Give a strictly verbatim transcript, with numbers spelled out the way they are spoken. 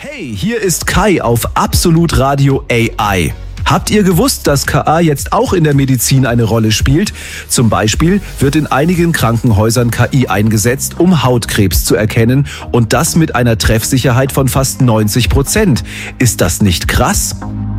Hey, hier ist Kai auf Absolut Radio A I. Habt ihr gewusst, dass K I jetzt auch in der Medizin eine Rolle spielt? Zum Beispiel wird in einigen Krankenhäusern K I eingesetzt, um Hautkrebs zu erkennen, und das mit einer Treffsicherheit von fast neunzig Prozent. Ist das nicht krass?